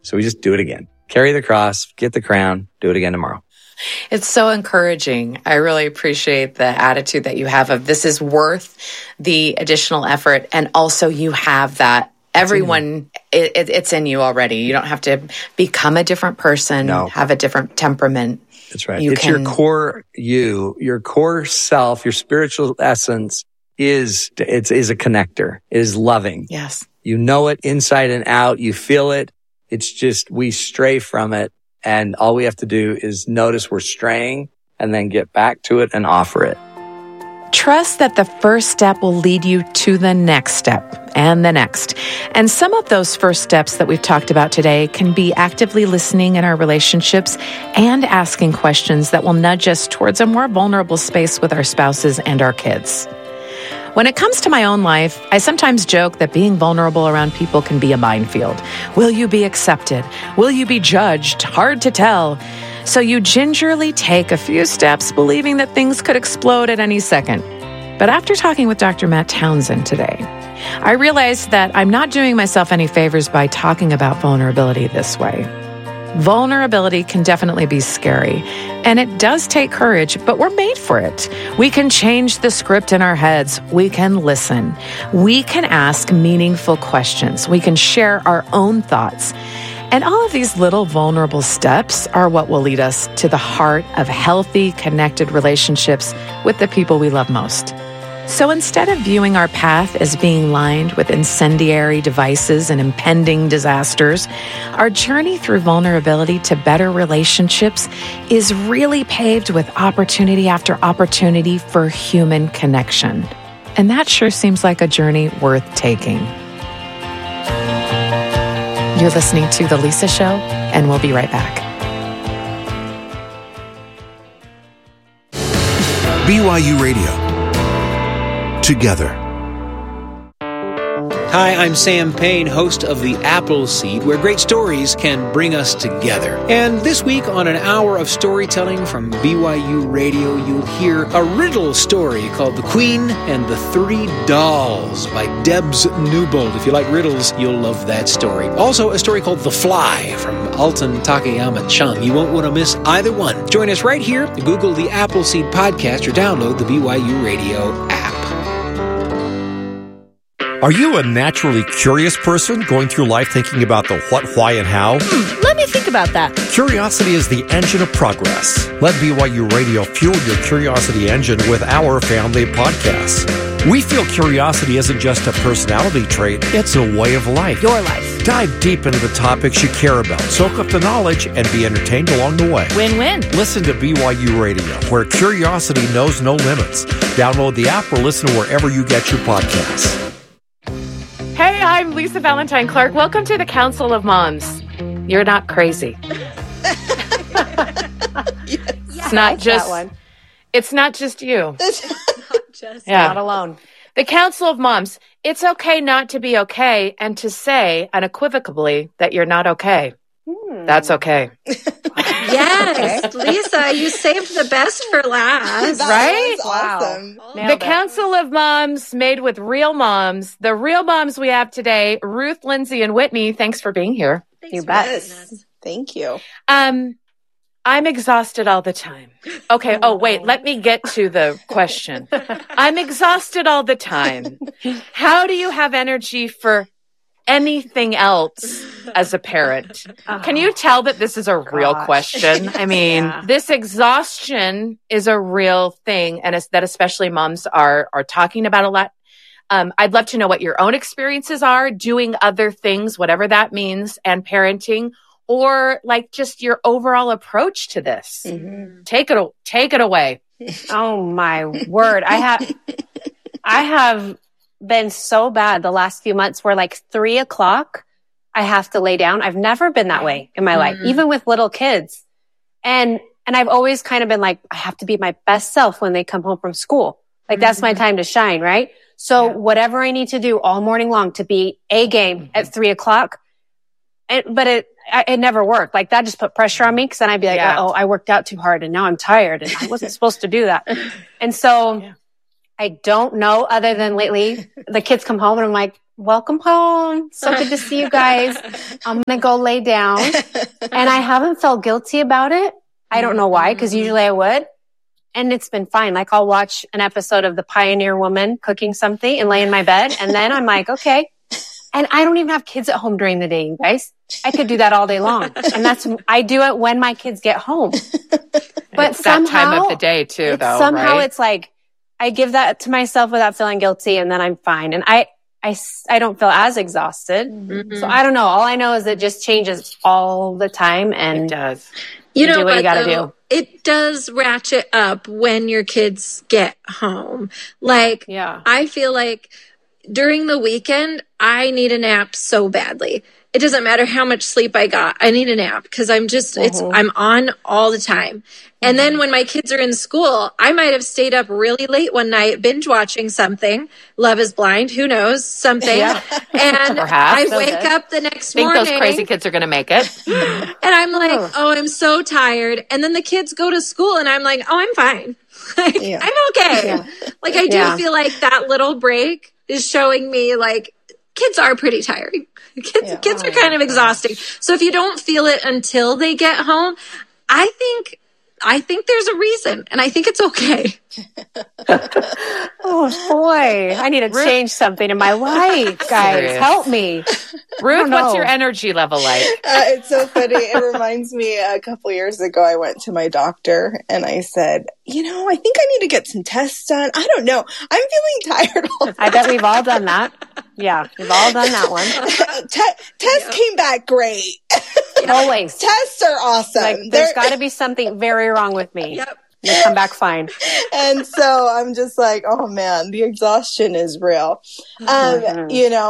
So we just do it again. Carry the cross, get the crown, do it again tomorrow. It's so encouraging. I really appreciate the attitude that you have of this is worth the additional effort. And also you have that. Everyone, it's in you already. You don't have to become a different person, have a different temperament. That's right. Your core your core self, your spiritual essence is a connector, is loving. Yes. You know it inside and out. You feel it. It's just we stray from it. And all we have to do is notice we're straying and then get back to it and offer it. Trust that the first step will lead you to the next step and the next. And some of those first steps that we've talked about today can be actively listening in our relationships and asking questions that will nudge us towards a more vulnerable space with our spouses and our kids. When it comes to my own life, I sometimes joke that being vulnerable around people can be a minefield. Will you be accepted? Will you be judged? Hard to tell. So you gingerly take a few steps believing that things could explode at any second. But after talking with Dr. Matt Townsend today, I realized that I'm not doing myself any favors by talking about vulnerability this way. Vulnerability can definitely be scary, and it does take courage, but we're made for it. We can change the script in our heads. We can listen. We can ask meaningful questions. We can share our own thoughts. And all of these little vulnerable steps are what will lead us to the heart of healthy, connected relationships with the people we love most. So instead of viewing our path as being lined with incendiary devices and impending disasters, our journey through vulnerability to better relationships is really paved with opportunity after opportunity for human connection. And that sure seems like a journey worth taking. You're listening to The Lisa Show, and we'll be right back. BYU Radio. Together. Hi, I'm Sam Payne, host of The Appleseed, where great stories can bring us together. And this week on an hour of storytelling from BYU Radio, you'll hear a riddle story called The Queen and the Three Dolls by Debs Newbold. If you like riddles, you'll love that story. Also, a story called The Fly from Alton Takayama Chung. You won't want to miss either one. Join us right here. Google The Appleseed Podcast or download the BYU Radio app. Are you a naturally curious person going through life thinking about the what, why, and how? Let me think about that. Curiosity is the engine of progress. Let BYU Radio fuel your curiosity engine with our family of podcasts. We feel curiosity isn't just a personality trait, it's a way of life. Your life. Dive deep into the topics you care about, soak up the knowledge, and be entertained along the way. Win-win. Listen to BYU Radio, where curiosity knows no limits. Download the app or listen wherever you get your podcasts. Hey, I'm Lisa Valentine Clark. Welcome to the Council of Moms. You're not crazy. It's not just one. It's not just you. Not alone. The Council of Moms. It's okay not to be okay and to say unequivocally that you're not okay. That's okay. Yes, Lisa, you saved the best for last. Right? Awesome. Wow. The Council of Moms made with real moms. The real moms we have today, Ruth, Lindsay, and Whitney. Thanks for being here. You bet. Thank you. I'm exhausted all the time. Okay. Oh, wait. Let me get to the question. I'm exhausted all the time. How do you have energy for anything else as a parent? Can you tell that this is a real question? I mean, this exhaustion is a real thing, and it's that especially moms are talking about a lot. I'd love to know what your own experiences are doing other things, whatever that means, and parenting, or like just your overall approach to this. Mm-hmm. Take it away. Oh my word. I have been so bad the last few months where like 3:00, I have to lay down. I've never been that way in my life, even with little kids. And I've always kind of been like, I have to be my best self when they come home from school. Like that's my time to shine. Right. So whatever I need to do all morning long to be A game at 3:00, but it never worked. Like that just put pressure on me. Cause then I'd be like, oh, I worked out too hard and now I'm tired and I wasn't supposed to do that. And so I don't know, other than lately the kids come home and I'm like, welcome home. So good to see you guys. I'm going to go lay down. And I haven't felt guilty about it. I don't know why, because usually I would. And it's been fine. Like I'll watch an episode of The Pioneer Woman cooking something and lay in my bed. And then I'm like, okay. And I don't even have kids at home during the day, you guys. I could do that all day long. And I do it when my kids get home. But it's somehow, that time of the day too, though. Somehow right? It's like, I give that to myself without feeling guilty, and then I'm fine. And I don't feel as exhausted. Mm-hmm. So I don't know. All I know is it just changes all the time. And it does. You know do what you gotta do. It does ratchet up when your kids get home. Like, yeah. I feel like during the weekend, I need a nap so badly. It doesn't matter how much sleep I got. I need a nap because I'm just, I'm on all the time. And then when my kids are in school, I might have stayed up really late one night, binge watching something. Love is Blind. Who knows? Something. Yeah. And Perhaps. I wake up the next morning. morning. Those crazy kids are going to make it. And I'm like, oh, I'm so tired. And then the kids go to school and I'm like, oh, I'm fine. Like, I'm okay. Yeah. Like, I do feel like that little break is showing me like kids are pretty tiring. Kids are kind of exhausting. So if you don't feel it until they get home, I think there's a reason, and I think it's okay. Oh boy, I need to change something in my life, guys. Serious. Help me. Ruth, what's your energy level like? It's so funny. It reminds me, a couple years ago, I went to my doctor and I said, I think I need to get some tests done. I don't know. I'm feeling tired all the time. I bet we've all done that. Yeah, we've all done that one. Tests came back great. Always. Tests are awesome. Like, there's got to be something very wrong with me. Yep. You come back fine. And so I'm just like, oh man, the exhaustion is real. And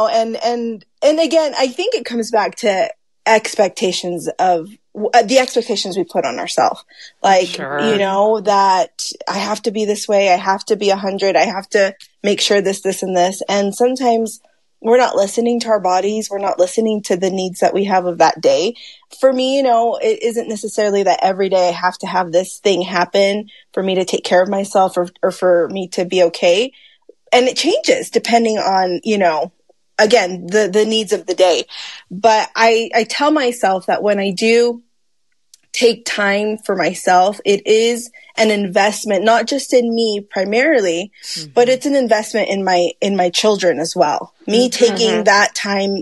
again, I think it comes back to expectations of the expectations we put on ourselves. Like, that I have to be this way. I have to be 100. I have to make sure this, and this. And sometimes we're not listening to our bodies. We're not listening to the needs that we have of that day. For me, it isn't necessarily that every day I have to have this thing happen for me to take care of myself or for me to be okay. And it changes depending on, again, the needs of the day. But I tell myself that when I do take time for myself, it is an investment, not just in me primarily, but it's an investment in my children as well. Me taking that time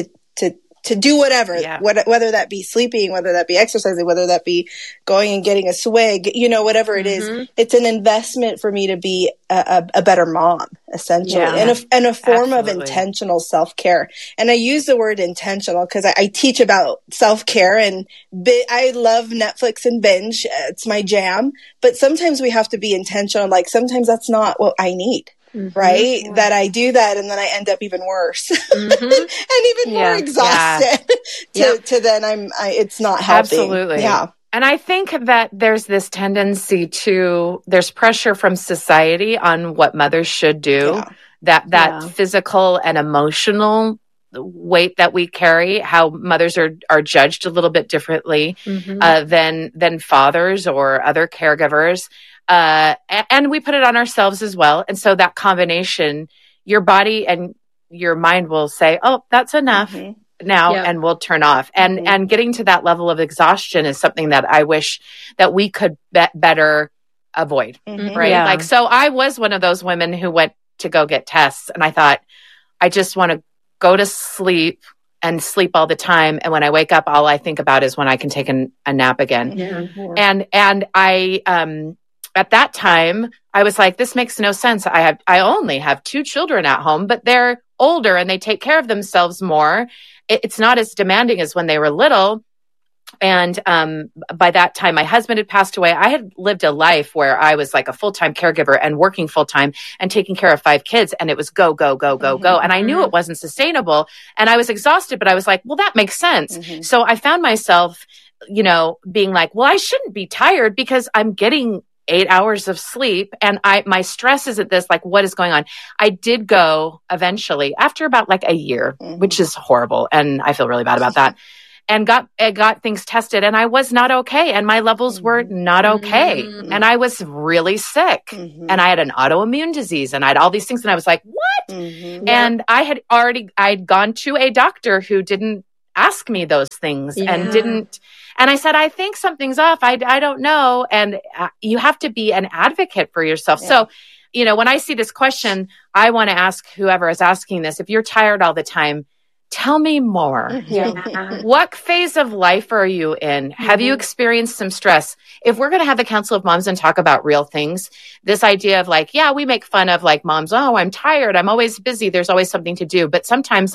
to do whatever, whether that be sleeping, whether that be exercising, whether that be going and getting a swig, whatever it is, it's an investment for me to be a better mom, essentially, and a form of intentional self-care. And I use the word intentional because I teach about self-care, and I love Netflix and binge. It's my jam, but sometimes we have to be intentional. Like sometimes that's not what I need. Right? Yeah. That I do that and then I end up even worse and even more exhausted to then it's not helping. Absolutely. Yeah. And I think that there's this tendency there's pressure from society on what mothers should do, that physical and emotional weight that we carry, how mothers are judged a little bit differently than fathers or other caregivers. And we put it on ourselves as well. And so that combination, your body and your mind will say, oh, that's enough now, and we'll turn off. And getting to that level of exhaustion is something that I wish that we could better avoid, right? Yeah. Like, so I was one of those women who went to go get tests, and I thought, I just want to go to sleep and sleep all the time. And when I wake up, all I think about is when I can take a nap again. Yeah. And I, at that time, I was like, this makes no sense. I only have 2 children at home, but they're older and they take care of themselves more. It's not as demanding as when they were little. And by that time, my husband had passed away. I had lived a life where I was like a full-time caregiver and working full-time and taking care of 5 kids. And it was go, go, go, go, go. And I knew it wasn't sustainable. And I was exhausted, but I was like, well, that makes sense. So I found myself, being like, well, I shouldn't be tired because I'm getting 8 hours of sleep and my stress isn't this, like, what is going on? I did go eventually after about like a year, which is horrible. And I feel really bad about that. and got things tested, and I was not okay, and my levels were not okay, and I was really sick, and I had an autoimmune disease, and I had all these things, and I was like, what? And I'd gone to a doctor who didn't ask me those things and I said, I think something's off. I don't know. And you have to be an advocate for yourself. So, when I see this question, I want to ask whoever is asking this, if you're tired all the time, tell me more. What phase of life are you in? Have you experienced some stress? If we're going to have the Council of Moms and talk about real things, this idea of like, we make fun of like moms. Oh, I'm tired. I'm always busy. There's always something to do. But sometimes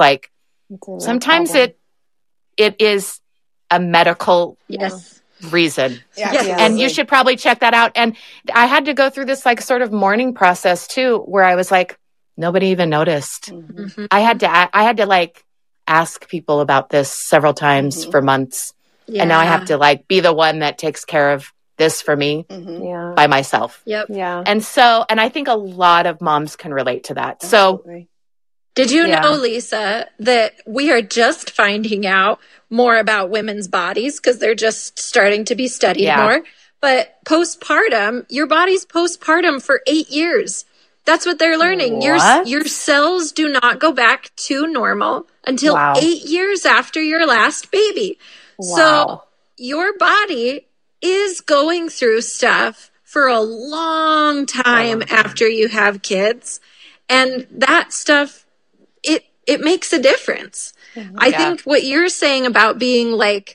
it is a medical reason. And you should probably check that out. And I had to go through this like sort of mourning process too, where I was like, nobody even noticed. I had to like ask people about this several times for months. And now I have to like be the one that takes care of this for me by myself. And I think a lot of moms can relate to that. Absolutely. So did you know, Lisa, that we are just finding out more about women's bodies because they're just starting to be studied more. But postpartum, your body's postpartum for 8 years. That's what they're learning. Your cells do not go back to normal until 8 years after your last baby. So your body is going through stuff for a long time after you have kids. And that stuff, it makes a difference. I think what you're saying about being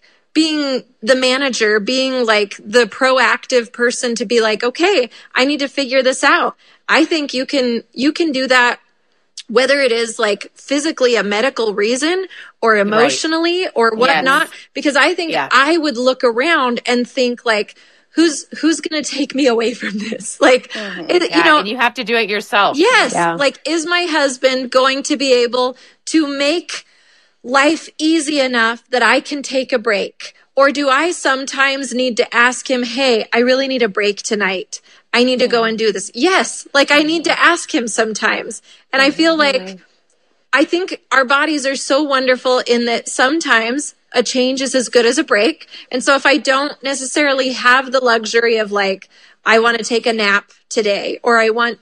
the manager, being like the proactive person to be like, okay, I need to figure this out. I think you can do that, whether it is like physically a medical reason or emotionally or whatnot, because I think I would look around and think like, who's going to take me away from this? Like, and you have to do it yourself. Yes. Like, is my husband going to be able to make life easy enough that I can take a break? Or do I sometimes need to ask him, hey, I really need a break tonight. I need to go and do this. Yes. Like I need to ask him sometimes. And I feel like, I think our bodies are so wonderful in that sometimes a change is as good as a break. And so if I don't necessarily have the luxury of like, I want to take a nap today, or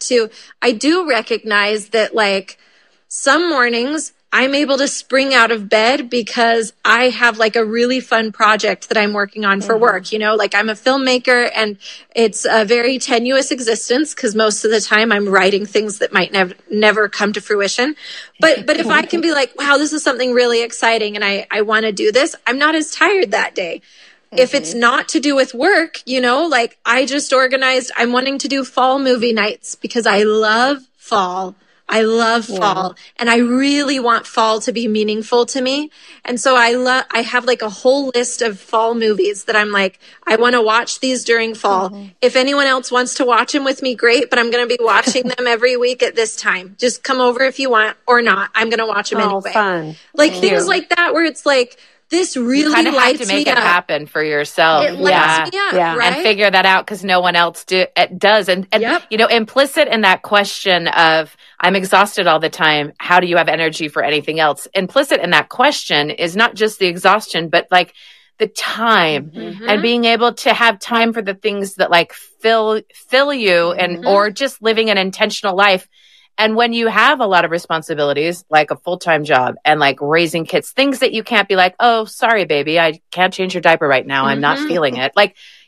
I do recognize that like some mornings I'm able to spring out of bed because I have like a really fun project that I'm working on for work. Like I'm a filmmaker and it's a very tenuous existence because most of the time I'm writing things that might never come to fruition. But if I can be like, wow, this is something really exciting and I want to do this, I'm not as tired that day. If it's not to do with work, like I just organized, I'm wanting to do fall movie nights because I love fall. I love fall and I really want fall to be meaningful to me. And so I have like a whole list of fall movies that I'm like, I want to watch these during fall. If anyone else wants to watch them with me, great, but I'm going to be watching them every week at this time. Just come over if you want or not. I'm going to watch them anyway. Fun. Like things like that where it's like, this really lights me up. You kind of have to make it happen for yourself. It lights me up, right? And figure that out because no one else does. And implicit in that question of, I'm exhausted all the time. How do you have energy for anything else? Implicit in that question is not just the exhaustion, but like the time and being able to have time for the things that like fill you and, or just living an intentional life. And when you have a lot of responsibilities, like a full-time job and like raising kids, things that you can't be like, oh, sorry, baby, I can't change your diaper right now. I'm not feeling it.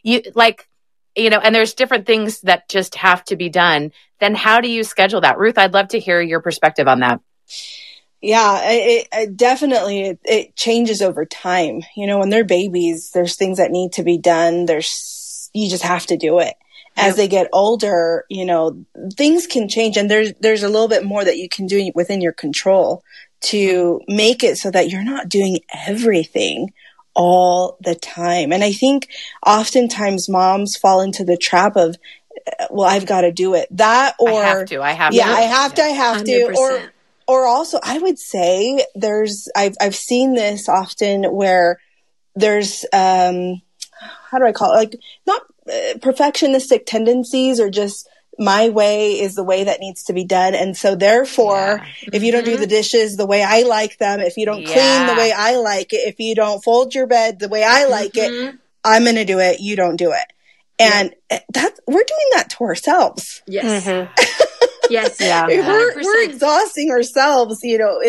And there's different things that just have to be done. Then how do you schedule that? Ruth, I'd love to hear your perspective on that. Yeah, it definitely changes over time. When they're babies, there's things that need to be done. You just have to do it. As they get older, things can change and there's a little bit more that you can do within your control to make it so that you're not doing everything all the time. And I think oftentimes moms fall into the trap of, well, I've got to do it. That or I have to. I have to. 100%. Or also I would say I've seen this often where there's, how do I call it? Like not perfectionistic tendencies or just my way is the way that needs to be done. And so therefore, if you don't do the dishes the way I like them, if you don't clean the way I like it, if you don't fold your bed the way I like it, I'm going to do it. You don't do it. And we're doing that to ourselves. Yes. Yes. Yeah. We're exhausting ourselves,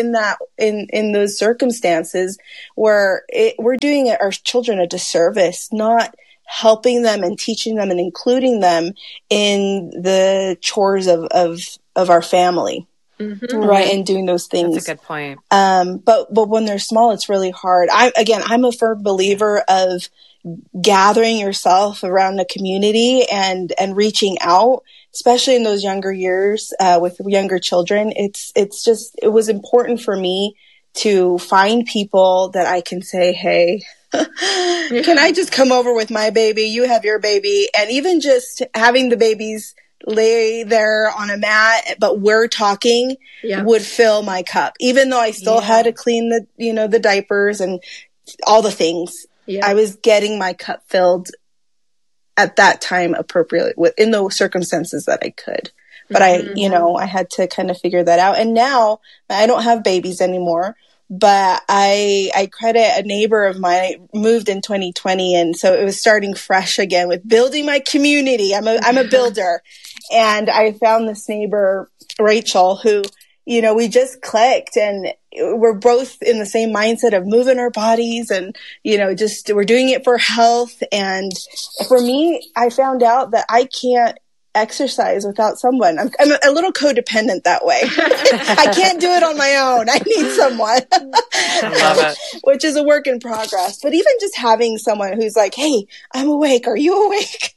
in those circumstances where we're doing our children a disservice, not helping them and teaching them and including them in the chores of our family. Right. And doing those things. That's a good point. But when they're small, it's really hard. I'm a firm believer of gathering yourself around a community and reaching out, especially in those younger years, with younger children. It was important for me to find people that I can say, hey, can I just come over with my baby? You have your baby. And even just having the babies lay there on a mat, but we're talking would fill my cup, even though I still had to clean the diapers and all the things. I was getting my cup filled at that time appropriately in those circumstances that I could. But I had to kind of figure that out. And now I don't have babies anymore, but I credit a neighbor of mine moved in 2020. And so it was starting fresh again with building my community. I'm a builder. And I found this neighbor, Rachel, who, we just clicked, and we're both in the same mindset of moving our bodies and, we're doing it for health. And for me, I found out that I can't exercise without someone. I'm a little codependent that way. I can't do it on my own. I need someone. I love it. Which is a work in progress. But even just having someone who's like, hey, I'm awake. Are you awake?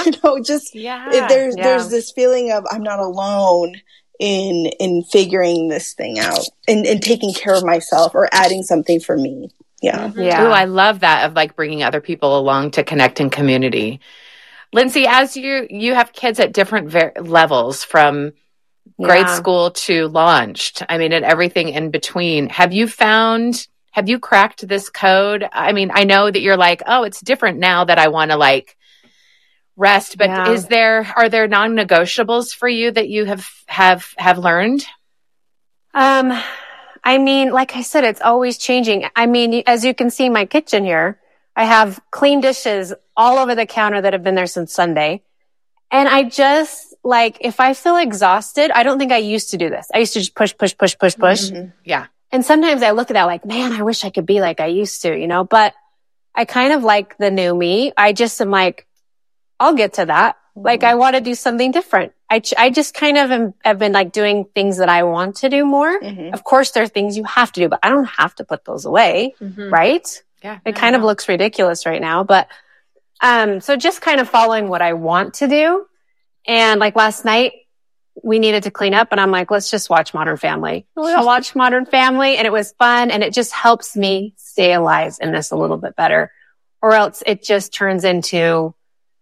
There's this feeling of I'm not alone in figuring this thing out and taking care of myself or adding something for me. Yeah. Ooh, I love that, of like bringing other people along to connect in community. Lindsay, as you have kids at different levels, from grade school to launched, and everything in between, have you cracked this code? I know that you're like, oh, it's different now that I want to like rest, but are there non-negotiables for you that you have learned? Like I said, it's always changing. As you can see in my kitchen here, I have clean dishes all over the counter that have been there since Sunday. And I just, if I feel exhausted, I don't think I used to do this. I used to just push. Mm-hmm. Yeah. And sometimes I look at that like, man, I wish I could be like I used to, but I kind of like the new me. I just am like, I'll get to that. Mm-hmm. I want to do something different. I just kind of have been like doing things that I want to do more. Mm-hmm. Of course, there are things you have to do, but I don't have to put those away. Mm-hmm. Right? Yeah. It kind of looks ridiculous right now, but, so just kind of following what I want to do. And like last night we needed to clean up, and I'm like, let's just watch Modern Family. We'll watch Modern Family, and it was fun. And it just helps me stay alive in this a little bit better, or else it just turns into,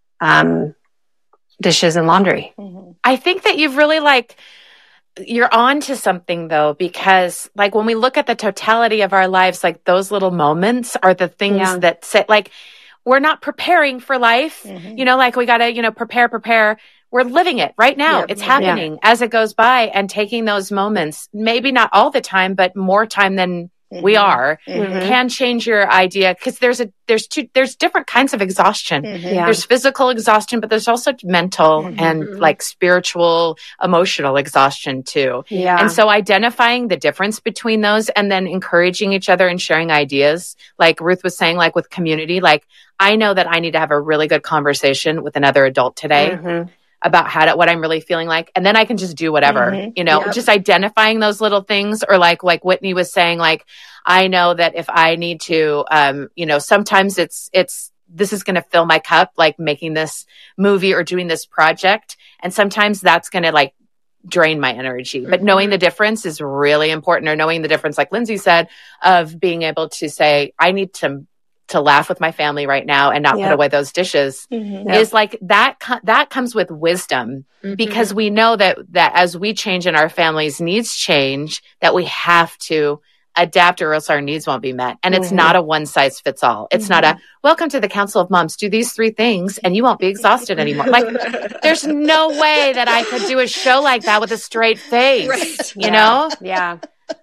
dishes and laundry. Mm-hmm. I think that you've really you're on to something though, because when we look at the totality of our lives, those little moments are the things that say, we're not preparing for life, mm-hmm. We gotta, prepare. We're living it right now. Yep. It's happening as it goes by, and taking those moments, maybe not all the time, but more time than mm-hmm. we are, mm-hmm. can change your idea. Cause there's different kinds of exhaustion. Mm-hmm. Yeah. There's physical exhaustion, but there's also mental mm-hmm. and spiritual, emotional exhaustion too. Yeah. And so identifying the difference between those, and then encouraging each other and sharing ideas. Like Ruth was saying, with community, I know that I need to have a really good conversation with another adult today. Mm-hmm. about what I'm really feeling like. And then I can just do whatever, mm-hmm. Just identifying those little things, or like Whitney was saying, I know that if I need to, sometimes it's, this is going to fill my cup, making this movie or doing this project. And sometimes that's going to drain my energy, but knowing the difference is really important, or knowing the difference, like Lindsay said, of being able to say, I need to laugh with my family right now and not put away those dishes, mm-hmm. is that comes with wisdom, mm-hmm. because we know that as we change and our families' needs change, that we have to adapt or else our needs won't be met. And it's not a one size fits all. It's not a welcome to the Council of Moms. Do these 3 things and you won't be exhausted anymore. Like there's no way that I could do a show like that with a straight face, you know? Yeah.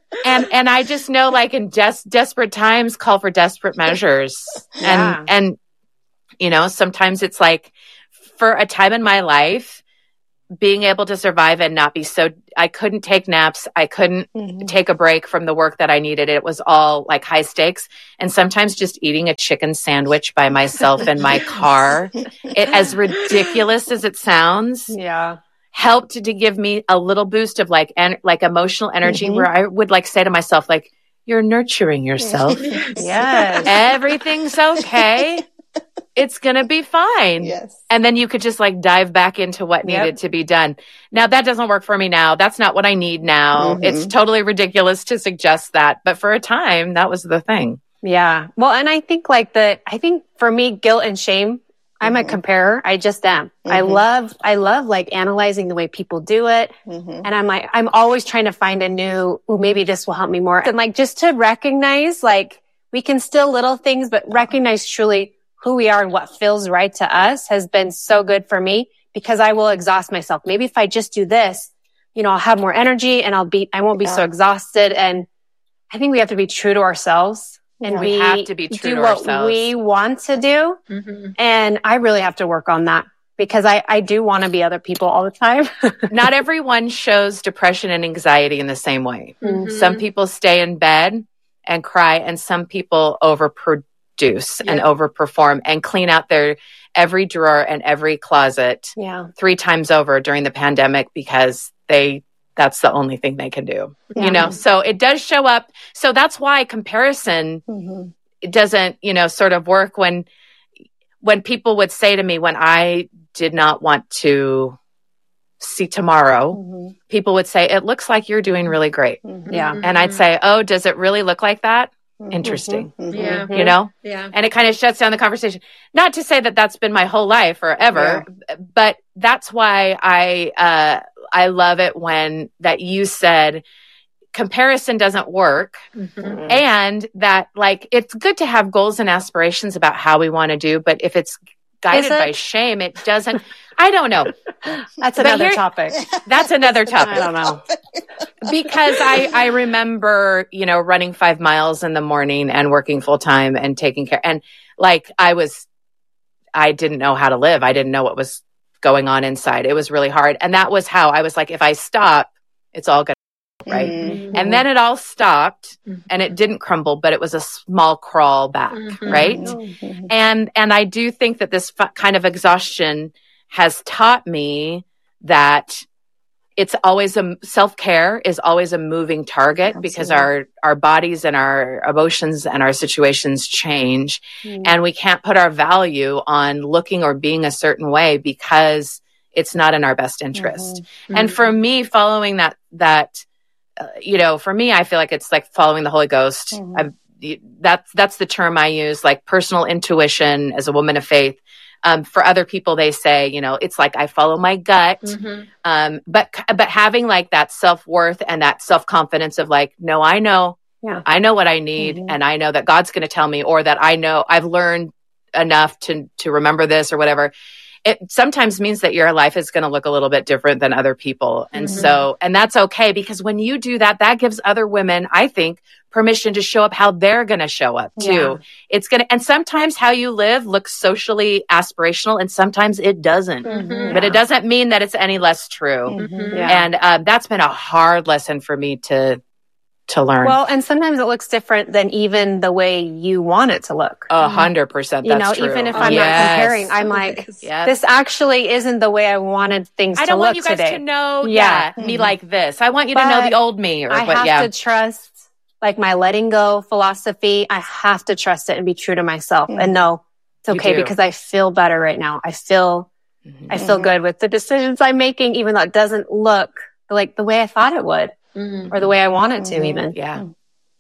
And I just know like in desperate times call for desperate measures. And, you know, sometimes it's like for a time in my life, being able to survive and not be I couldn't take naps. I couldn't take a break from the work that I needed. It was all like high stakes. And sometimes just eating a chicken sandwich by myself in my car, as ridiculous as it sounds, helped to give me a little boost of like emotional energy where I would like say to myself, like, you're nurturing yourself. Yes. Everything's okay. It's going to be fine. Yes. And then you could just like dive back into what needed to be done. Now that doesn't work for me now. That's not what I need now. It's totally ridiculous to suggest that. But for a time, that was the thing. Yeah. Well, and I think for me, guilt and shame, I'm a comparer. I just am. I love like analyzing the way people do it. And I'm always trying to find a new, maybe this will help me more. And like, just to recognize, like, we can still little things, but recognize truly who we are and what feels right to us has been so good for me because I will exhaust myself. Maybe if I just do this, you know, I'll have more energy and I won't be so exhausted. And I think we have to be true to ourselves and we have to be true to what ourselves. We want to do. And I really have to work on that because I do want to be other people all the time. Not everyone shows depression and anxiety in the same way. Some people stay in bed and cry and some people overproduce and overperform and clean out their every drawer and every closet 3 times over during the pandemic because that's the only thing they can do, you know? So it does show up. So that's why comparison doesn't, you know, sort of work when people would say to me, when I did not want to see tomorrow, people would say, it looks like you're doing really great. And I'd say, oh, does it really look like that? Interesting. You know? And it kind of shuts down the conversation. Not to say that that's been my whole life or ever, but that's why I love it when that you said comparison doesn't work and that like, it's good to have goals and aspirations about how we want to do, but if it's guided by shame, it doesn't, I don't know. That's another topic. That's another topic. I don't know. Because I remember, you know, running 5 miles in the morning and working full time and taking care. And like, I didn't know how to live. I didn't know what was going on inside. It was really hard. And that was how I was like, if I stop, it's all going to, right? And then it all stopped and it didn't crumble, but it was a small crawl back. Right. And I do think that this kind of exhaustion has taught me that it's always self-care is always a moving target because our bodies and our emotions and our situations change and we can't put our value on looking or being a certain way because it's not in our best interest. And for me, following that, you know, for me, I feel like it's like following the Holy Ghost. That's the term I use, like personal intuition as a woman of faith. For other people, they say, you know, it's like I follow my gut. But having like that self-worth and that self-confidence of like, no, I know what I need and I know that God's going to tell me, or that I know I've learned enough to remember this or whatever. It sometimes means that your life is going to look a little bit different than other people. And and that's okay, because when you do that, that gives other women, I think, permission to show up how they're going to show up too. It's going to, and sometimes how you live looks socially aspirational and sometimes it doesn't, but it doesn't mean that it's any less true. And that's been a hard lesson for me to learn. Well, and sometimes it looks different than even the way you want it to look. 100%. That's you know, true. Even if I'm not comparing, I'm like, this actually isn't the way I wanted things to look today. I don't want you guys to know, me like this. I want you to know the old me. I have to trust, like my letting go philosophy. I have to trust it and be true to myself and know it's okay because I feel better right now. I feel good with the decisions I'm making, even though it doesn't look like the way I thought it would. Or the way I want it to even.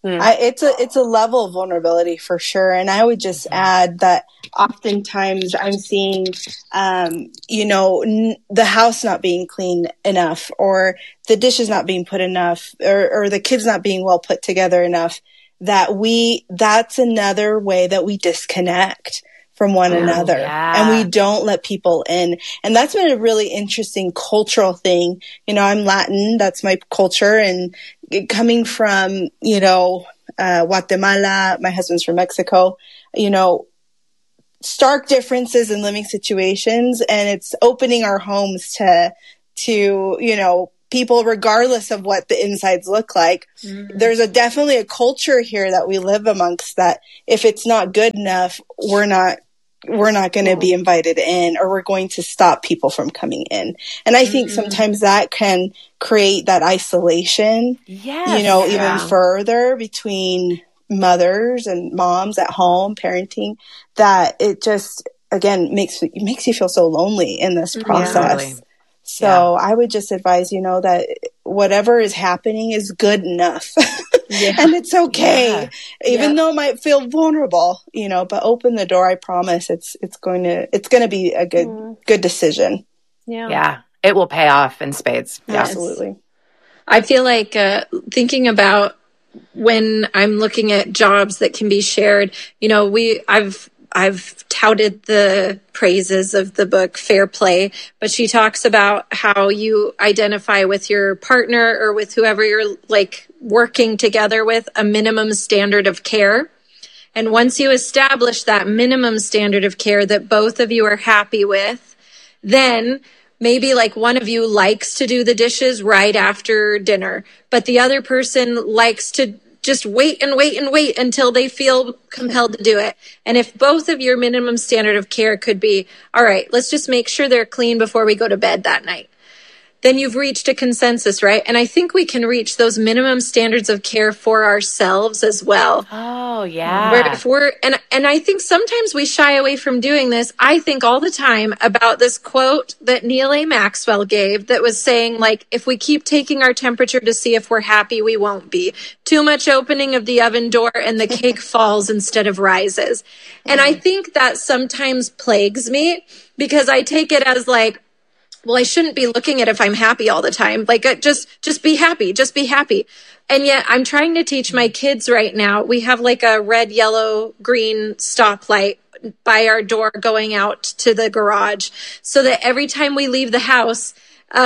It's a level of vulnerability for sure. And I would just add that oftentimes I'm seeing, the house not being clean enough, or the dishes not being put enough, or the kids not being well put together enough, that's another way that we disconnect from one another, and we don't let people in. And that's been a really interesting cultural thing. I'm Latin, that's my culture, and coming from, Guatemala, my husband's from Mexico, stark differences in living situations, and it's opening our homes to people, regardless of what the insides look like. Mm-hmm. There's definitely a culture here that we live amongst that if it's not good enough, we're not going to be invited in, or we're going to stop people from coming in. And I think sometimes that can create that isolation, even further between mothers and moms at home parenting, that it just, again, makes you feel so lonely in this process. Yeah. So I would just advise, that whatever is happening is good enough. And it's okay, even though it might feel vulnerable, but open the door. I promise it's going to be a good decision. Yeah. It will pay off in spades. Yes. Absolutely. I feel like thinking about when I'm looking at jobs that can be shared, I've touted the praises of the book Fair Play, but she talks about how you identify with your partner or with whoever you're working together with a minimum standard of care. And once you establish that minimum standard of care that both of you are happy with, then maybe one of you likes to do the dishes right after dinner, but the other person likes to just wait until they feel compelled to do it. And if both of your minimum standard of care could be, all right, let's just make sure they're clean before we go to bed that night, then you've reached a consensus, right? And I think we can reach those minimum standards of care for ourselves as well. Oh, yeah. Where if and I think sometimes we shy away from doing this. I think all the time about this quote that Neil A. Maxwell gave that was saying, if we keep taking our temperature to see if we're happy, we won't be. Too much opening of the oven door and the cake falls instead of rises. And I think that sometimes plagues me because I take it as well, I shouldn't be looking at if I'm happy all the time. Just be happy. Just be happy. And yet I'm trying to teach my kids right now. We have a red, yellow, green stoplight by our door going out to the garage so that every time we leave the house,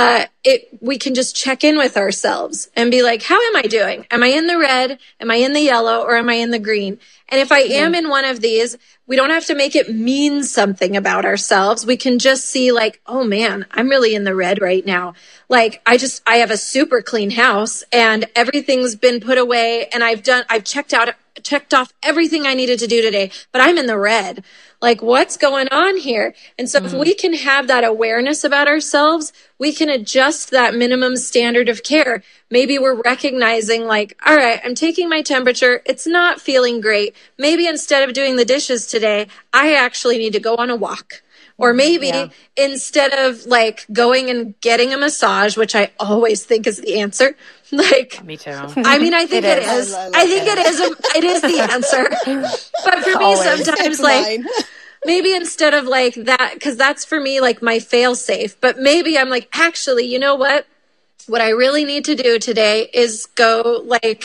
we can just check in with ourselves and be like, how am I doing? Am I in the red? Am I in the yellow? Or am I in the green? And if I am in one of these, we don't have to make it mean something about ourselves. We can just see oh man, I'm really in the red right now. I have a super clean house and everything's been put away and I've checked off everything I needed to do today, but I'm in the red. What's going on here? And so if we can have that awareness about ourselves, we can adjust that minimum standard of care. Maybe we're recognizing all right, I'm taking my temperature. It's not feeling great. Maybe instead of doing the dishes today, I actually need to go on a walk. Or maybe instead of going and getting a massage, which I always think is the answer. Me too. I mean, I think it is. I think it is. It is the answer. But for me, sometimes maybe instead of that, because that's for me my fail safe. But maybe I'm actually, you know what? What I really need to do today is go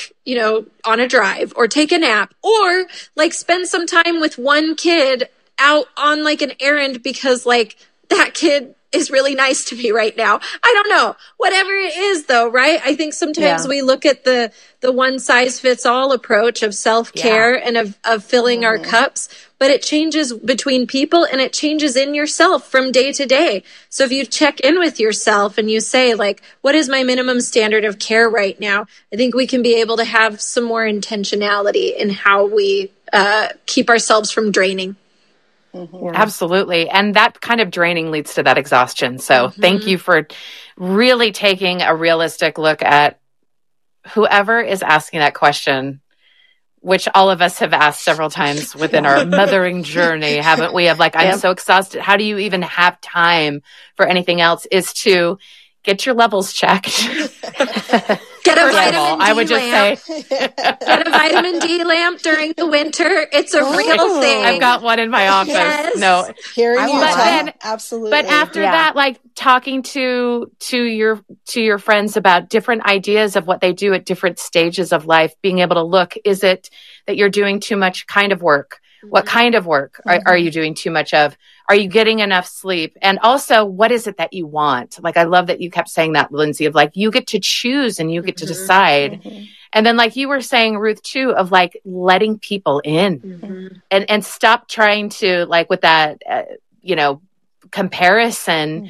on a drive or take a nap or spend some time with one kid out on an errand because that kid is really nice to me right now. I don't know. Whatever it is though, right? I think sometimes we look at the one size fits all approach of self-care and of filling our cups, but it changes between people and it changes in yourself from day to day. So if you check in with yourself and you say what is my minimum standard of care right now? I think we can be able to have some more intentionality in how we keep ourselves from draining. Mm-hmm. Absolutely. And that kind of draining leads to that exhaustion. So thank you for really taking a realistic look at whoever is asking that question, which all of us have asked several times within our mothering journey, haven't we? Of I'm so exhausted. How do you even have time for anything else? Is to get your levels checked. Get a vitamin D I would just lamp. say, Get a vitamin D lamp during the winter. It's a real thing. I've got one in my office. Yes. No, Here in Utah, then, absolutely. But after that, like talking to your friends about different ideas of what they do at different stages of life, being able to look, is it that you're doing too much kind of work? What kind of work are you doing too much of? Are you getting enough sleep? And also, what is it that you want? Like, I love that you kept saying that, Lindsay, of like, you get to choose and you get to decide. And then like you were saying, Ruth, too, of like letting people in and stop trying to like with that, comparison,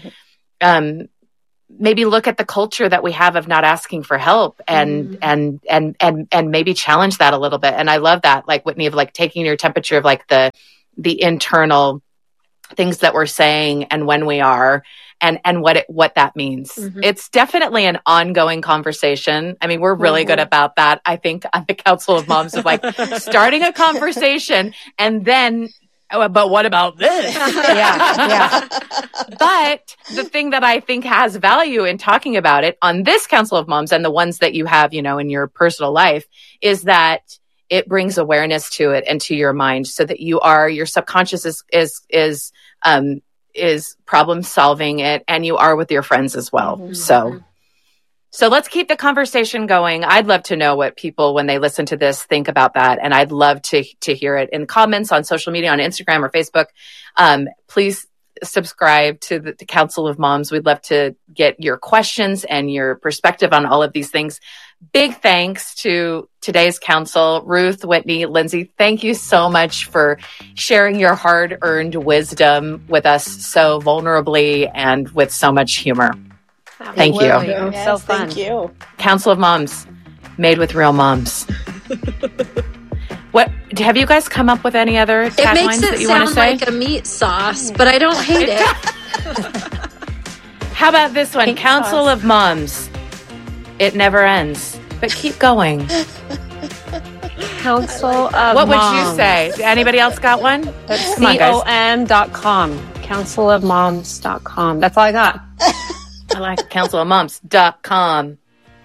maybe look at the culture that we have of not asking for help and maybe challenge that a little bit. And I love that, like Whitney, of like taking your temperature of like the internal things that we're saying and when we are and what that means. It's definitely an ongoing conversation. I mean, we're really good about that. I think on the Council of Moms of like starting a conversation and then, but what about this? Yeah. But the thing that I think has value in talking about it on this Council of Moms and the ones that you have, in your personal life is that it brings awareness to it and to your mind so that your subconscious is problem solving it and you are with your friends as well. So let's keep the conversation going. I'd love to know what people, when they listen to this, think about that. And I'd love to hear it in comments on social media, on Instagram or Facebook. Please subscribe to the Council of Moms. We'd love to get your questions and your perspective on all of these things. Big thanks to today's council, Ruth, Whitney, Lindsay. Thank you so much for sharing your hard-earned wisdom with us so vulnerably and with so much humor. Thank you. Yes, so fun. Thank you. Council of Moms, made with real moms. What have you guys come up with any other taglines that you want to say? It makes it sound like a meat sauce, but I don't hate it. How about this one? Council of Moms. It never ends, but keep going. Council of What Moms. would you say? Anybody else got one? COM.com. Councilofmoms.com. That's all I got. I like councilofmoms.com.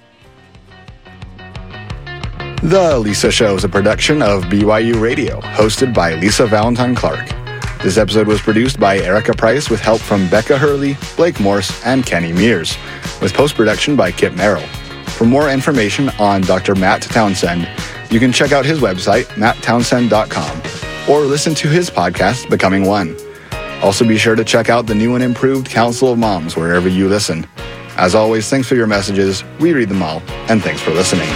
The Lisa Show is a production of BYU Radio, hosted by Lisa Valentine Clark. This episode was produced by Erica Price with help from Becca Hurley, Blake Morse, and Kenny Mears, with post-production by Kip Merrill. For more information on Dr. Matt Townsend, you can check out his website, matttownsend.com, or listen to his podcast, Becoming One. Also be sure to check out the new and improved Council of Moms wherever you listen. As always, thanks for your messages. We read them all, and thanks for listening.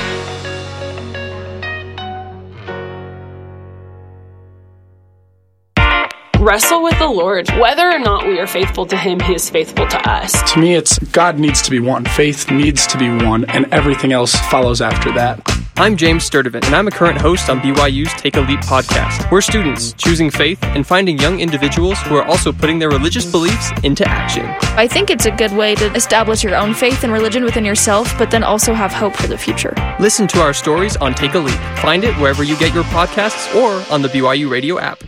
Wrestle with the Lord. Whether or not we are faithful to Him, He is faithful to us. To me, it's God needs to be one, faith needs to be one, and everything else follows after that. I'm James Sturdivant, and I'm a current host on BYU's Take a Leap podcast. We're students choosing faith and finding young individuals who are also putting their religious beliefs into action. I think it's a good way to establish your own faith and religion within yourself, but then also have hope for the future. Listen to our stories on Take a Leap. Find it wherever you get your podcasts or on the BYU Radio app.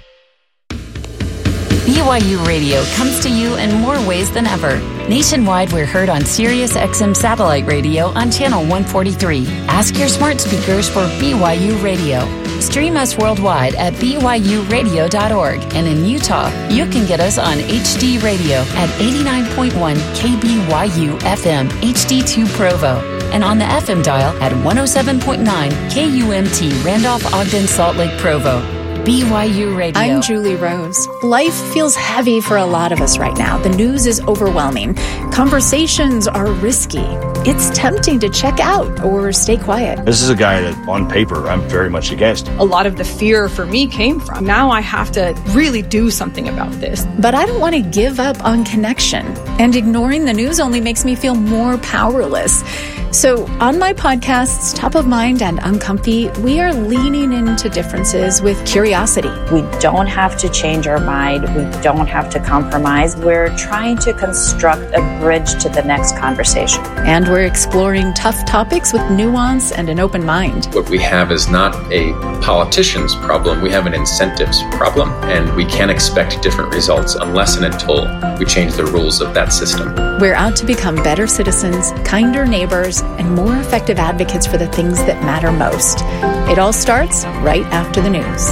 BYU Radio comes to you in more ways than ever. Nationwide, we're heard on Sirius XM satellite radio on channel 143. Ask your smart speakers for BYU Radio. Stream us worldwide at byuradio.org. And in Utah, you can get us on HD Radio at 89.1 KBYU FM HD2 Provo. And on the FM dial at 107.9 KUMT Randolph Ogden Salt Lake Provo. BYU Radio. I'm Julie Rose. Life feels heavy for a lot of us right now. The news is overwhelming. Conversations are risky. It's tempting to check out or stay quiet. This is a guy that, on paper, I'm very much against. A lot of the fear for me came from, now I have to really do something about this. But I don't want to give up on connection. And ignoring the news only makes me feel more powerless. So on my podcasts, Top of Mind and Uncomfy, we are leaning into differences with curiosity. We don't have to change our mind. We don't have to compromise. We're trying to construct a bridge to the next conversation. And we're exploring tough topics with nuance and an open mind. What we have is not a politician's problem. We have an incentives problem. And we can't expect different results unless and until we change the rules of that system. We're out to become better citizens, kinder neighbors, leaders and more effective advocates for the things that matter most. It all starts right after the news.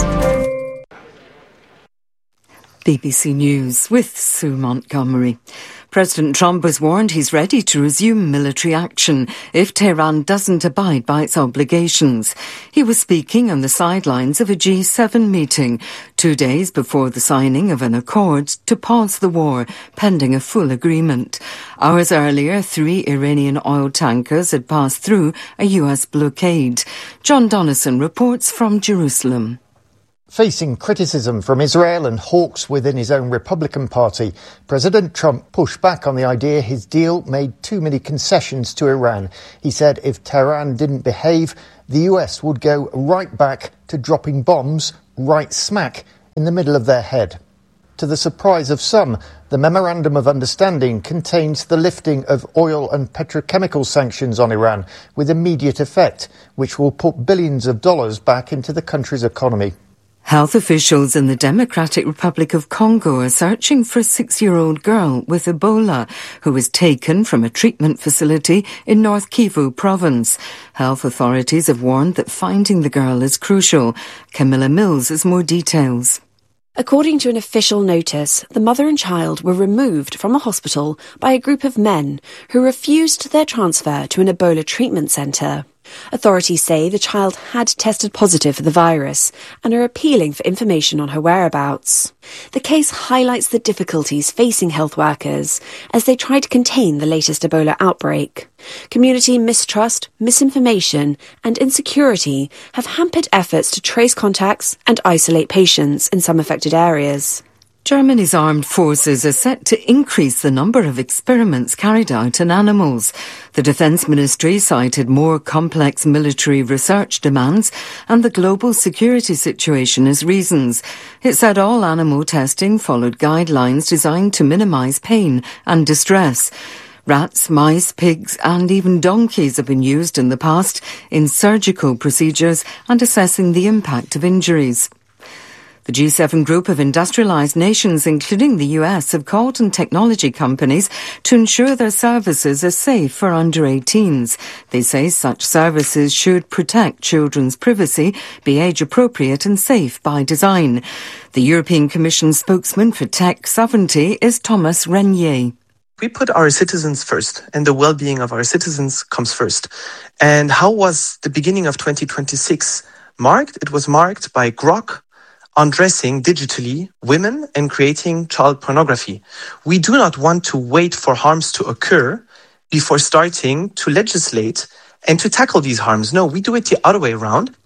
BBC News with Sue Montgomery. President Trump has warned he's ready to resume military action if Tehran doesn't abide by its obligations. He was speaking on the sidelines of a G7 meeting 2 days before the signing of an accord to pause the war, pending a full agreement. Hours earlier, 3 Iranian oil tankers had passed through a U.S. blockade. John Donnison reports from Jerusalem. Facing criticism from Israel and hawks within his own Republican Party, President Trump pushed back on the idea his deal made too many concessions to Iran. He said if Tehran didn't behave, the US would go right back to dropping bombs right smack in the middle of their head. To the surprise of some, the Memorandum of Understanding contains the lifting of oil and petrochemical sanctions on Iran with immediate effect, which will put billions of dollars back into the country's economy. Health officials in the Democratic Republic of Congo are searching for a 6-year-old girl with Ebola who was taken from a treatment facility in North Kivu province. Health authorities have warned that finding the girl is crucial. Camilla Mills has more details. According to an official notice, the mother and child were removed from a hospital by a group of men who refused their transfer to an Ebola treatment centre. Authorities say the child had tested positive for the virus and are appealing for information on her whereabouts. The case highlights the difficulties facing health workers as they try to contain the latest Ebola outbreak. Community mistrust, misinformation and insecurity have hampered efforts to trace contacts and isolate patients in some affected areas. Germany's armed forces are set to increase the number of experiments carried out on animals. The Defence Ministry cited more complex military research demands and the global security situation as reasons. It said all animal testing followed guidelines designed to minimise pain and distress. Rats, mice, pigs and even donkeys have been used in the past in surgical procedures and assessing the impact of injuries. The G7 group of industrialised nations, including the US, have called on technology companies to ensure their services are safe for under-18s. They say such services should protect children's privacy, be age-appropriate and safe by design. The European Commission spokesman for tech sovereignty is Thomas Renier. We put our citizens first, and the well-being of our citizens comes first. And how was the beginning of 2026 marked? It was marked by Grok undressing digitally women and creating child pornography. We do not want to wait for harms to occur before starting to legislate and to tackle these harms. No, we do it the other way around.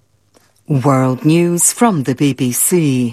World News from the BBC.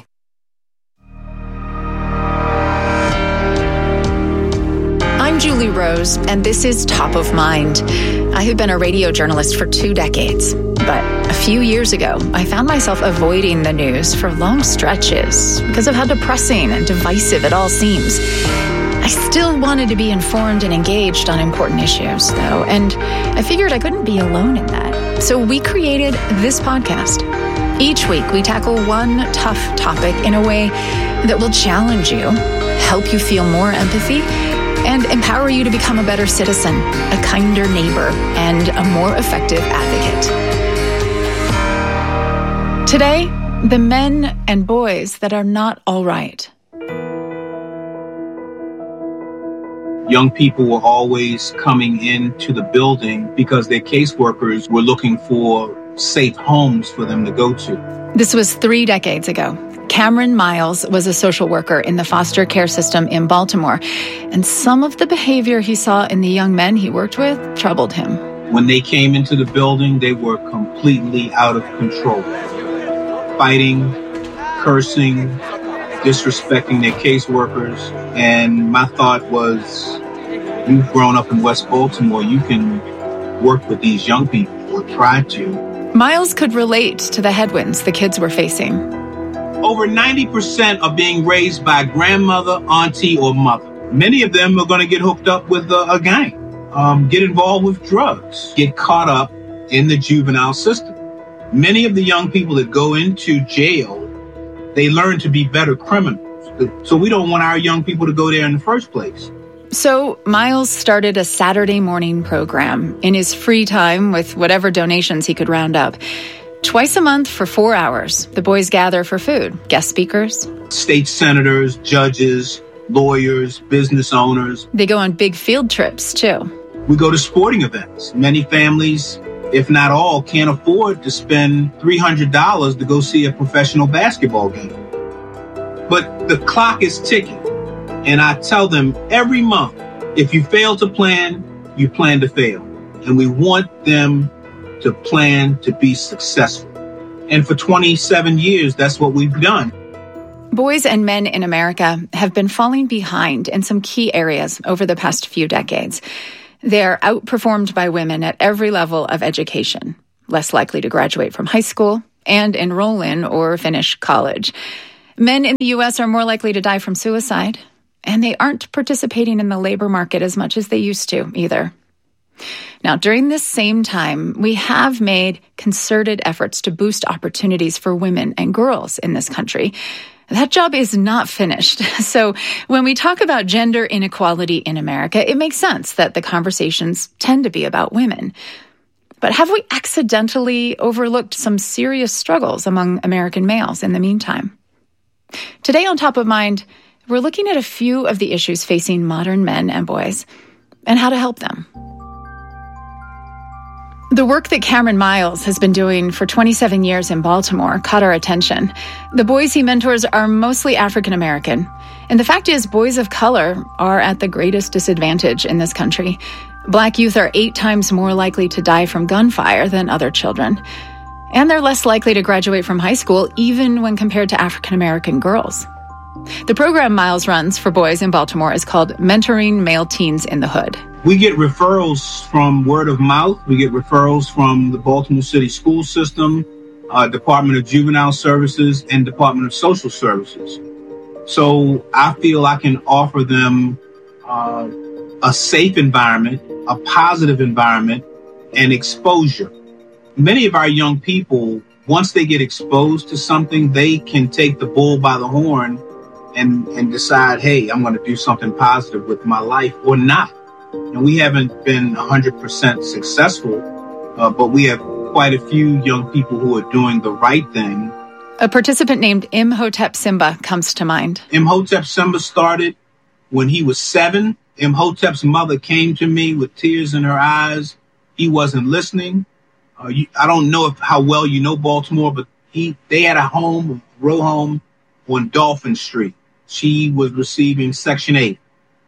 I'm Julie Rose, and this is Top of Mind. I have been a radio journalist for 2 decades, but a few years ago, I found myself avoiding the news for long stretches because of how depressing and divisive it all seems. I still wanted to be informed and engaged on important issues, though, and I figured I couldn't be alone in that. So we created this podcast. Each week, we tackle one tough topic in a way that will challenge you, help you feel more empathy, and empower you to become a better citizen, a kinder neighbor, and a more effective advocate. Today, the men and boys that are not all right. Young people were always coming into the building because their caseworkers were looking for safe homes for them to go to. This was 3 decades ago. Cameron Miles was a social worker in the foster care system in Baltimore, and some of the behavior he saw in the young men he worked with troubled him. When they came into the building, they were completely out of control. Fighting, cursing, disrespecting their caseworkers. And my thought was, you've grown up in West Baltimore, you can work with these young people, or try to. Miles could relate to the headwinds the kids were facing. Over 90% are being raised by grandmother, auntie, or mother. Many of them are going to get hooked up with a gang, get involved with drugs, get caught up in the juvenile system. Many of the young people that go into jail, they learn to be better criminals. So we don't want our young people to go there in the first place. So Miles started a Saturday morning program in his free time with whatever donations he could round up. Twice a month for 4 hours, the boys gather for food. Guest speakers, state senators, judges, lawyers, business owners. They go on big field trips, too. We go to sporting events. Many families, if not all, can't afford to spend $300 to go see a professional basketball game. But the clock is ticking. And I tell them every month, if you fail to plan, you plan to fail. And we want them to plan to be successful. And for 27 years, that's what we've done. Boys and men in America have been falling behind in some key areas over the past few decades. They're outperformed by women at every level of education, less likely to graduate from high school and enroll in or finish college. Men in the U.S. are more likely to die from suicide, and they aren't participating in the labor market as much as they used to either. Now, during this same time, we have made concerted efforts to boost opportunities for women and girls in this country. That job is not finished. So when we talk about gender inequality in America, it makes sense that the conversations tend to be about women. But have we accidentally overlooked some serious struggles among American males in the meantime? Today on Top of Mind, we're looking at a few of the issues facing modern men and boys and how to help them. The work that Cameron Miles has been doing for 27 years in Baltimore caught our attention. The boys he mentors are mostly African American. And the fact is, boys of color are at the greatest disadvantage in this country. Black youth are 8 times more likely to die from gunfire than other children. And they're less likely to graduate from high school, even when compared to African American girls. The program Miles runs for boys in Baltimore is called Mentoring Male Teens in the Hood. We get referrals from word of mouth. We get referrals from the Baltimore City school system, Department of Juvenile Services, and Department of Social Services. So I feel I can offer them a safe environment, a positive environment, and exposure. Many of our young people, once they get exposed to something, they can take the bull by the horn and decide, hey, I'm going to do something positive with my life or not. And we haven't been 100% successful, but we have quite a few young people who are doing the right thing. A participant named Imhotep Simba comes to mind. Imhotep Simba started when he was 7. Imhotep's mother came to me with tears in her eyes. He wasn't listening. I don't know how well you know Baltimore, but they had a row home on Dolphin Street. She was receiving Section 8.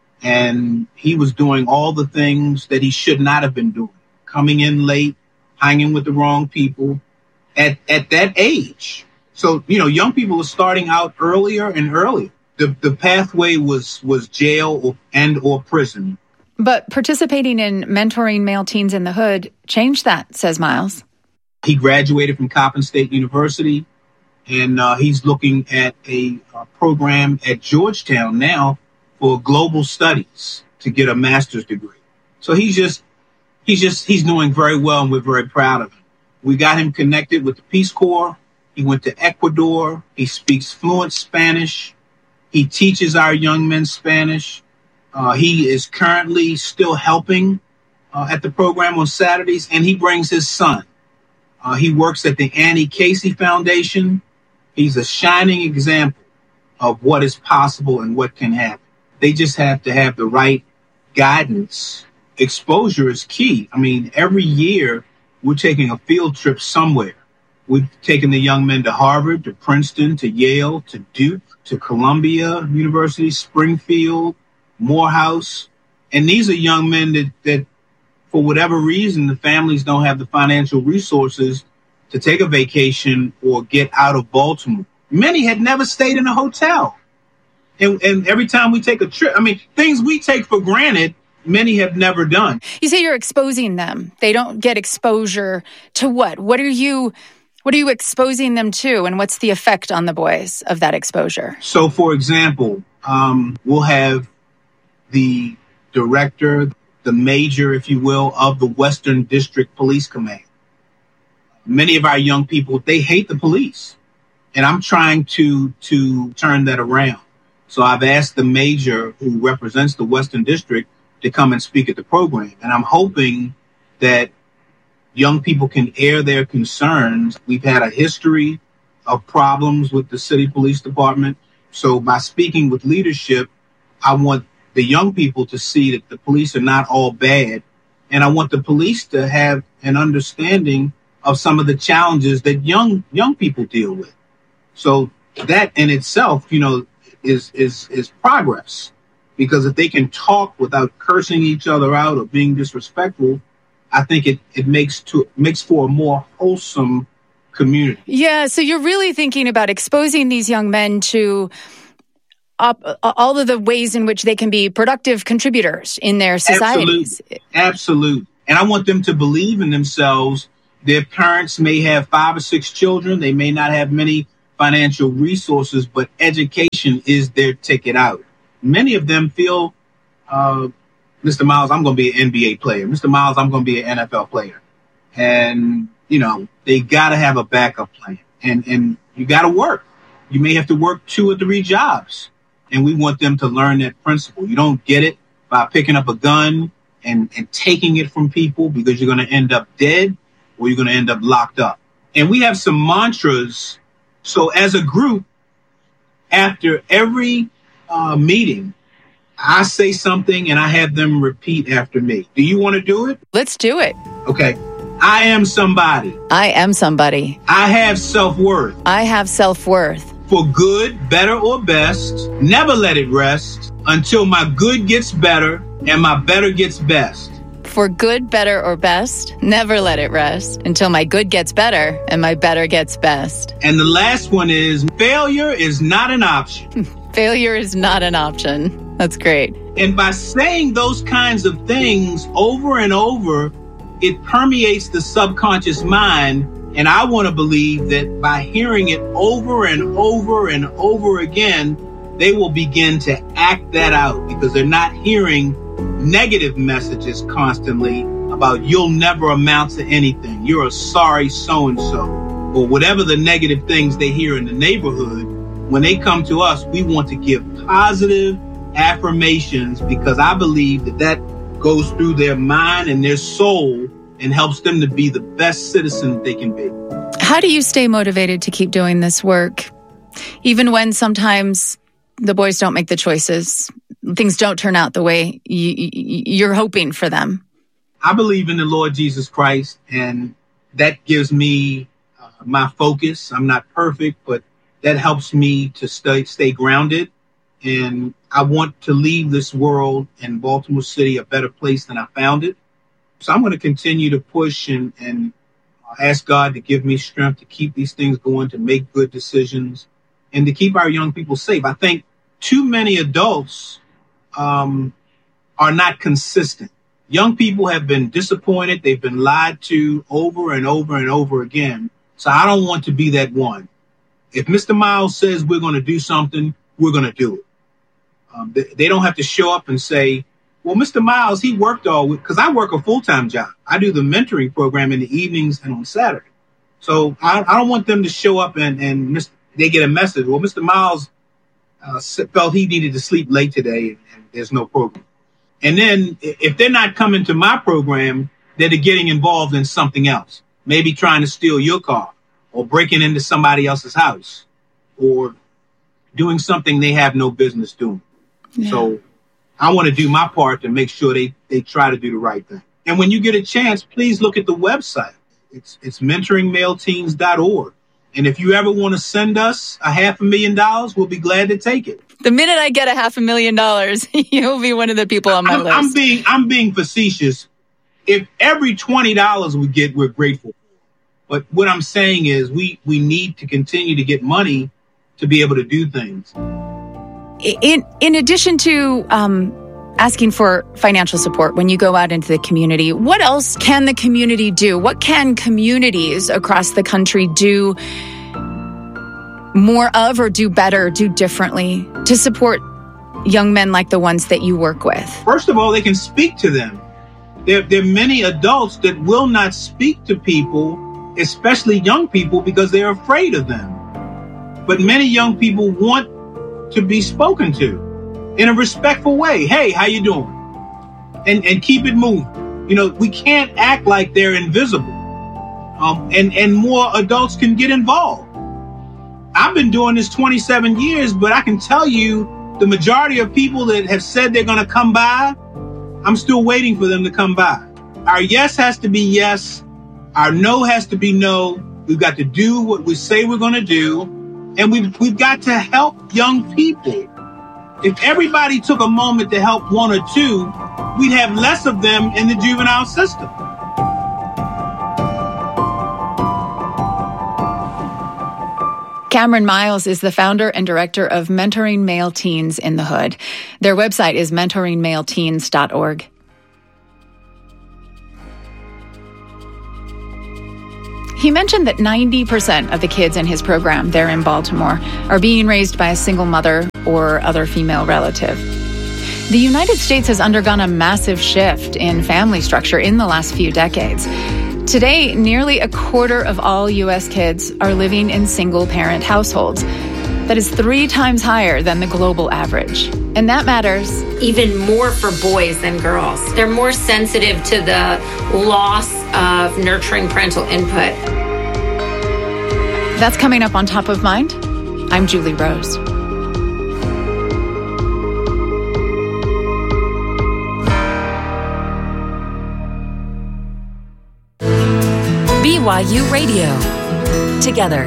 And he was doing all the things that he should not have been doing. Coming in late, hanging with the wrong people at that age. So, young people are starting out earlier and earlier. The pathway was jail or prison. But participating in Mentoring Male Teens in the Hood changed that, says Miles. He graduated from Coppin State University, and he's looking at a program at Georgetown now for global studies to get a master's degree. So he's doing very well, and we're very proud of him. We got him connected with the Peace Corps. He went to Ecuador. He speaks fluent Spanish. He teaches our young men Spanish. He is currently still helping at the program on Saturdays, and he brings his son. He works at the Annie Casey Foundation. He's a shining example of what is possible and what can happen. They just have to have the right guidance. Exposure is key. I mean, every year we're taking a field trip somewhere. We've taken the young men to Harvard, to Princeton, to Yale, to Duke, to Columbia University, Springfield, Morehouse. And these are young men that for whatever reason, the families don't have the financial resources to take a vacation or get out of Baltimore. Many had never stayed in a hotel. And every time we take a trip, things we take for granted, many have never done. You say you're exposing them. They don't get exposure to what? What are you exposing them to, and what's the effect on the boys of that exposure? So, for example, we'll have the director, the major, if you will, of the Western District Police Command. Many of our young people, they hate the police. And I'm trying to turn that around, So I've asked the major who represents the Western District to come and speak at the program. And I'm hoping that young people can air their concerns. We've had a history of problems with the city police department. So by speaking with leadership, I want the young people to see that the police are not all bad. And I want the police to have an understanding of some of the challenges that young people deal with. So that in itself, is progress. Because if they can talk without cursing each other out or being disrespectful, I think it makes for a more wholesome community. Yeah, so you're really thinking about exposing these young men to all of the ways in which they can be productive contributors in their societies. Absolutely. And I want them to believe in themselves. Their parents may have 5 or 6 children. They may not have many financial resources, but education is their ticket out. Many of them feel, Mr. Miles, I'm going to be an NBA player. Mr. Miles, I'm going to be an NFL player. And, they got to have a backup plan. And you got to work. You may have to work 2 or 3 jobs. And we want them to learn that principle. You don't get it by picking up a gun and taking it from people, because you're going to end up dead or you're going to end up locked up. And we have some mantras. So as a group, after every meeting, I say something and I have them repeat after me. Do you want to do it? Let's do it. Okay. I am somebody. I am somebody. I have self-worth. I have self-worth. For good, better, or best, never let it rest until my good gets better and my better gets best. For good, better, or best, never let it rest until my good gets better and my better gets best. And the last one is, failure is not an option. Failure is not an option. That's great. And by saying those kinds of things over and over, it permeates the subconscious mind. And I want to believe that by hearing it over and over and over again, they will begin to act that out, because they're not hearing negative messages constantly about you'll never amount to anything. You're a sorry so-and-so, or whatever the negative things they hear in the neighborhood. When they come to us, we want to give positive affirmations, because I believe that goes through their mind and their soul and helps them to be the best citizen that they can be. How do you stay motivated to keep doing this work, even when sometimes the boys don't make the choices, things don't turn out the way you're hoping for them? I believe in the Lord Jesus Christ, and that gives me my focus. I'm not perfect, but that helps me to stay grounded. And I want to leave this world and Baltimore City a better place than I found it. So I'm going to continue to push and ask God to give me strength to keep these things going, to make good decisions, and to keep our young people safe. I think too many adults are not consistent. Young people have been disappointed. They've been lied to over and over and over again. So I don't want to be that one. If Mr. Miles says we're going to do something, we're going to do it. They don't have to show up and say, well, Mr. Miles, he worked all week, because I work a full-time job. I do the mentoring program in the evenings and on Saturday. So I don't want them to show up and they get a message. Well, Mr. Miles felt he needed to sleep late today and there's no program. And then if they're not coming to my program, they're getting involved in something else, maybe trying to steal your car or breaking into somebody else's house or doing something they have no business doing. Yeah. So I want to do my part to make sure they try to do the right thing. And when you get a chance, please look at the website. It's mentoringmaleteens.org. And if you ever want to send us $500,000, we'll be glad to take it. The minute I get $500,000, you'll be one of the people on my list. I'm being facetious. If every $20 we get, we're grateful. But what I'm saying is we need to continue to get money to be able to do things. In addition to asking for financial support when you go out into the community, what else can the community do? What can communities across the country do more of, or do better, do differently to support young men like the ones that you work with? First of all, they can speak to them. There are many adults that will not speak to people, especially young people, because they're afraid of them. But many young people want to be spoken to in a respectful way. Hey, how you doing? And keep it moving. You know, we can't act like they're invisible. And more adults can get involved. I've been doing this 27 years, but I can tell you the majority of people that have said they're going to come by, I'm still waiting for them to come by. Our yes has to be yes. Our no has to be no. We've got to do what we say we're going to do. And we've got to help young people. If everybody took a moment to help one or two, we'd have less of them in the juvenile system. Cameron Miles is the founder and director of Mentoring Male Teens in the Hood. Their website is mentoringmaleteens.org. He mentioned that 90% of the kids in his program there in Baltimore are being raised by a single mother or other female relative. The United States has undergone a massive shift in family structure in the last few decades. Today, nearly a quarter of all U.S. kids are living in single-parent households. That is 3 times higher than the global average. And that matters even more for boys than girls. They're more sensitive to the loss of nurturing parental input. That's coming up on Top of Mind. I'm Julie Rose. BYU Radio. Together.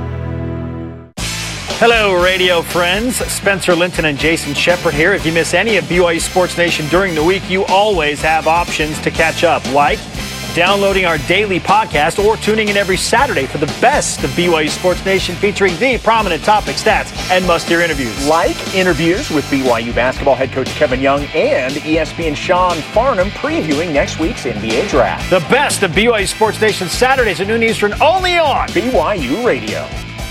Hello, radio friends. Spencer Linton and Jason Shepard here. If you miss any of BYU Sports Nation during the week, you always have options to catch up, like downloading our daily podcast or tuning in every Saturday for the best of BYU Sports Nation, featuring the prominent topic, stats, and must-hear interviews. Like interviews with BYU basketball head coach Kevin Young and ESPN Sean Farnham previewing next week's NBA draft. The best of BYU Sports Nation Saturdays at noon Eastern, only on BYU Radio.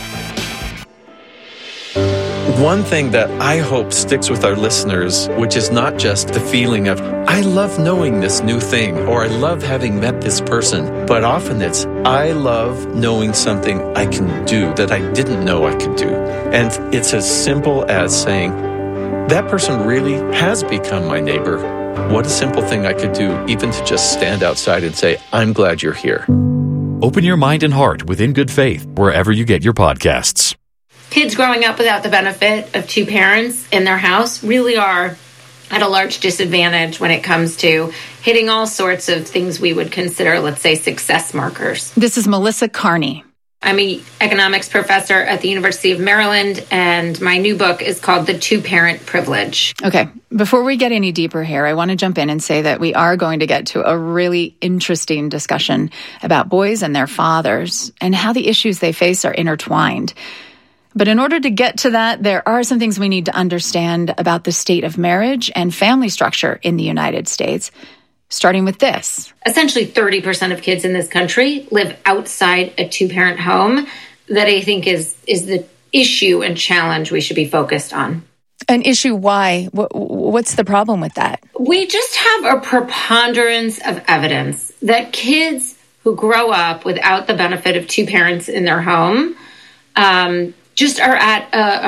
One thing that I hope sticks with our listeners, which is not just the feeling of, I love knowing this new thing, or I love having met this person, but often it's, I love knowing something I can do that I didn't know I could do. And it's as simple as saying, that person really has become my neighbor. What a simple thing I could do, even to just stand outside and say, I'm glad you're here. Open your mind and heart with In Good Faith, wherever you get your podcasts. Kids growing up without the benefit of 2 parents in their house really are at a large disadvantage when it comes to hitting all sorts of things we would consider, let's say, success markers. This is Melissa Carney. I'm an economics professor at the University of Maryland, and my new book is called The 2-Parent Privilege. Okay, before we get any deeper here, I want to jump in and say that we are going to get to a really interesting discussion about boys and their fathers and how the issues they face are intertwined. But in order to get to that, there are some things we need to understand about the state of marriage and family structure in the United States, starting with this. Essentially, 30% of kids in this country live outside a 2-parent home. That I think is the issue and challenge we should be focused on. An issue, why? What's the problem with that? We just have a preponderance of evidence that kids who grow up without the benefit of 2 parents in their home just are at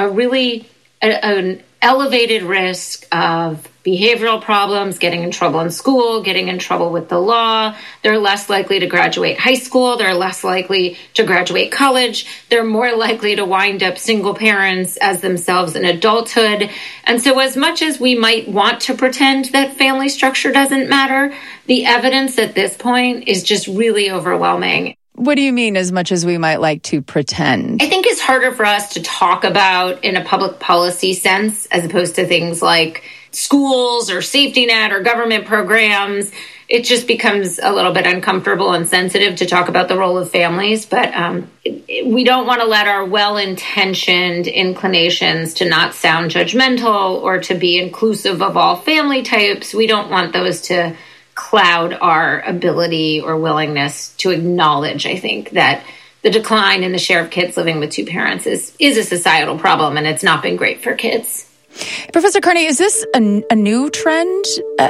an elevated risk of behavioral problems, getting in trouble in school, getting in trouble with the law. They're less likely to graduate high school. They're less likely to graduate college. They're more likely to wind up single parents as themselves in adulthood. And so as much as we might want to pretend that family structure doesn't matter, the evidence at this point is just really overwhelming. What do you mean, as much as we might like to pretend? I think it's harder for us to talk about in a public policy sense, as opposed to things like schools or safety net or government programs. It just becomes a little bit uncomfortable and sensitive to talk about the role of families. But we don't want to let our well-intentioned inclinations to not sound judgmental or to be inclusive of all family types. We don't want those to cloud our ability or willingness to acknowledge, I think, that the decline in the share of kids living with 2 parents is a societal problem, and it's not been great for kids. Professor Carney, is this a new trend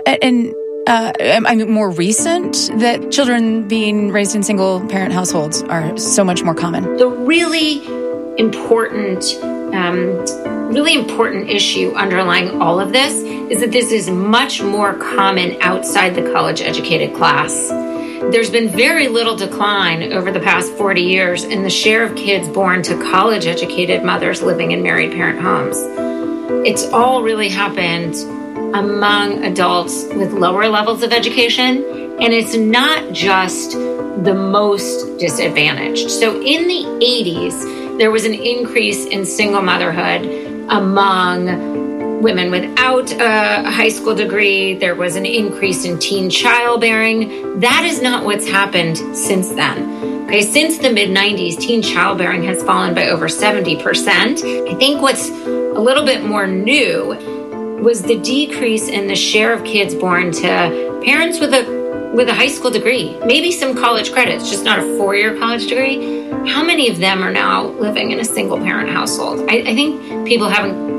more recent that children being raised in single-parent households are so much more common? The really important really important issue underlying all of this is that this is much more common outside the college-educated class. There's been very little decline over the past 40 years in the share of kids born to college-educated mothers living in married parent homes. It's all really happened among adults with lower levels of education, and it's not just the most disadvantaged. So in the 80s, there was an increase in single motherhood among women without a high school degree. There was an increase in teen childbearing. That is not what's happened since then. Okay, since the mid-90s, teen childbearing has fallen by over 70%. I think what's a little bit more new was the decrease in the share of kids born to parents with a high school degree, maybe some college credits, just not a 4-year college degree. How many of them are now living in a single parent household? I think people haven't